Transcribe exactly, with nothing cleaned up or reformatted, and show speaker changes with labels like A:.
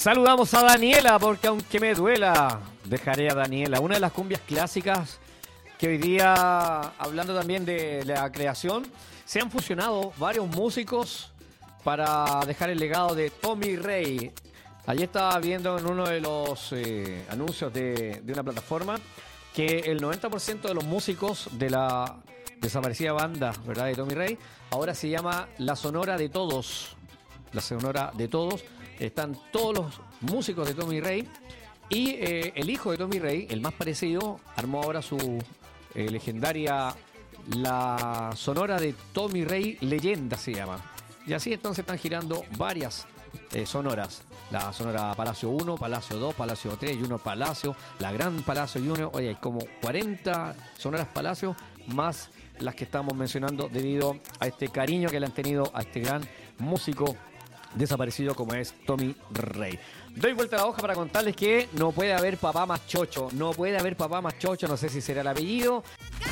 A: Saludamos a Daniela, porque aunque me duela, dejaré a Daniela. Una de las cumbias clásicas que hoy día, hablando también de la creación, se han fusionado varios músicos para dejar el legado de Tommy Rey. Allí estaba viendo en uno de los eh, anuncios de, de una plataforma que el noventa por ciento de los músicos de la desaparecida banda, ¿verdad?, de Tommy Rey, ahora se llama La Sonora de Todos. La Sonora de Todos. Están todos los músicos de Tommy Rey y eh, el hijo de Tommy Rey, el más parecido, armó ahora su eh, legendaria La Sonora de Tommy Rey Leyenda se llama. Y así entonces están girando varias eh, sonoras. La Sonora Palacio uno, Palacio dos, Palacio tres, Junior Palacio, la Gran Palacio Junior. Oye, hay como cuarenta Sonoras Palacio más las que estamos mencionando debido a este cariño que le han tenido a este gran músico desaparecido como es Tommy Rey. Doy vuelta a la hoja para contarles que no puede haber papá más chocho. No puede haber papá más chocho. No sé si será el apellido.